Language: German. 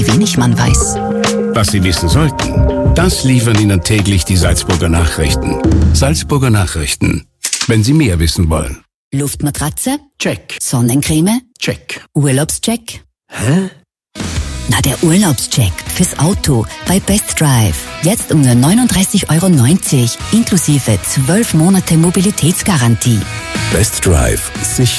wenig man weiß. Was Sie wissen sollten, das liefern Ihnen täglich die Salzburger Nachrichten. Salzburger Nachrichten, wenn Sie mehr wissen wollen. Luftmatratze? Check. Sonnеncreme? Check. Urlaubscheck? Hä? Na, der Urlaubscheck fürs Auto bei Best Drive. Jetzt um nur 39,90 € inklusive 12 Monate Mobilitätsgarantie. Best Drive. Sicher.